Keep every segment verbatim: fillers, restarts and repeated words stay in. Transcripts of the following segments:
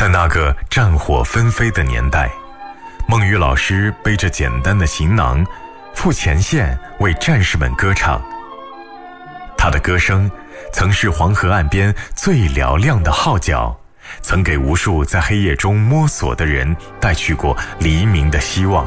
在那个战火纷飞的年代，孟雨老师背着简单的行囊，赴前线为战士们歌唱。他的歌声曾是黄河岸边最嘹亮的号角，曾给无数在黑夜中摸索的人带去过黎明的希望。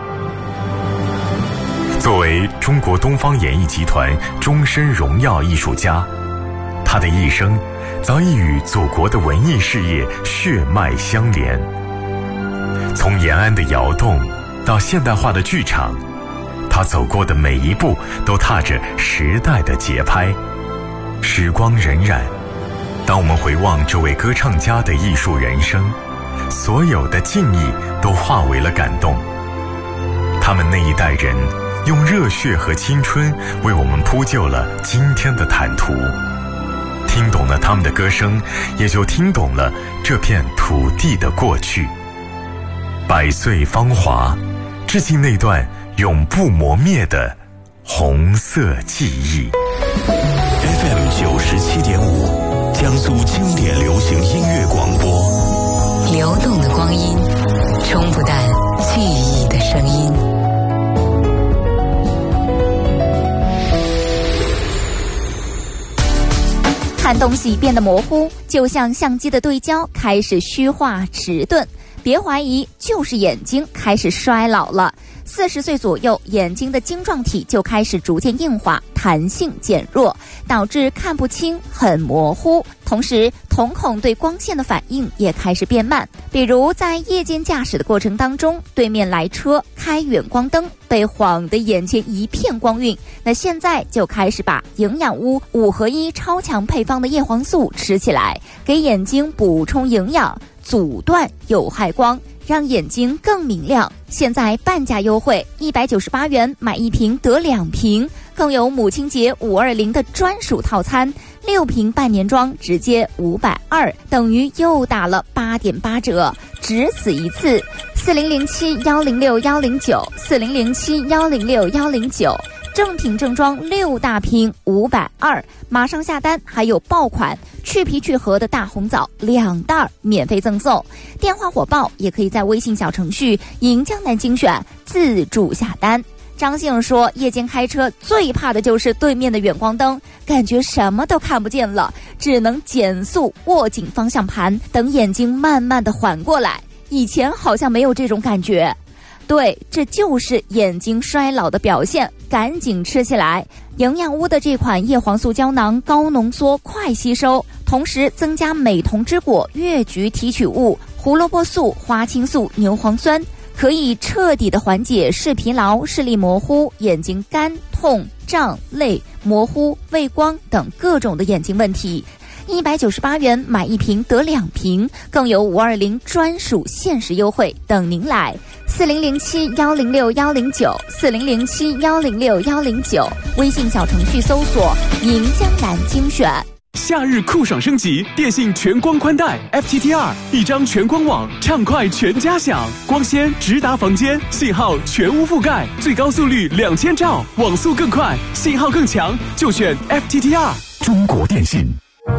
作为中国东方演艺集团终身荣耀艺术家，他的一生早已与祖国的文艺事业血脉相连。从延安的窑洞到现代化的剧场，他走过的每一步都踏着时代的节拍。时光荏苒，当我们回望这位歌唱家的艺术人生，所有的敬意都化为了感动。他们那一代人用热血和青春为我们铺就了今天的坦途。听懂了他们的歌声，也就听懂了这片土地的过去。百岁芳华，致敬那段永不磨灭的红色记忆。 F M 九十七点五，江苏经典流行音乐广播。 流动的光阴，冲不淡记忆的声音。 看东西变得模糊，就像相机的对焦开始虚化迟钝。别怀疑，就是眼睛开始衰老了。四十岁左右，眼睛的晶状体就开始逐渐硬化，弹性减弱，导致看不清，很模糊。同时，瞳孔对光线的反应也开始变慢。比如在夜间驾驶的过程当中，对面来车开远光灯，被晃得眼前一片光晕。那现在就开始把营养屋五合一超强配方的叶黄素吃起来，给眼睛补充营养，阻断有害光，让眼睛更明亮。现在半价优惠，一百九十八元买一瓶得两瓶，更有母亲节五二零的专属套餐，六瓶半年装直接五百二，等于又打了八点八折，只此一次。四零零七幺零六幺零九，四零零七幺零六幺零九。正品正装六大瓶五百二，马上下单，还有爆款去皮去核的大红枣两袋免费赠送。电话火爆也可以在微信小程序银江南精选自助下单。张姓说，夜间开车最怕的就是对面的远光灯，感觉什么都看不见了，只能减速握紧方向盘，等眼睛慢慢的缓过来。以前好像没有这种感觉。对，这就是眼睛衰老的表现，赶紧吃起来。营养屋的这款叶黄素胶囊高浓缩快吸收，同时增加美瞳之果越橘提取物、胡萝卜素、花青素、牛磺酸，可以彻底的缓解视疲劳、视力模糊、眼睛干、痛、胀、累、模糊、畏光等各种的眼睛问题。一百九十八元买一瓶得两瓶，更有五二零专属限时优惠等您来。四零零七幺零六幺零九，四零零七幺零六幺零九，微信小程序搜索银江南精选。 夏日酷爽升级，电信全光宽带 F T T 二，一张全光网，畅快全家享，光纤直达房间，信号全无覆盖，最高速率两千兆，网速更快，信号更强，就选 F T T 二。 中国电信。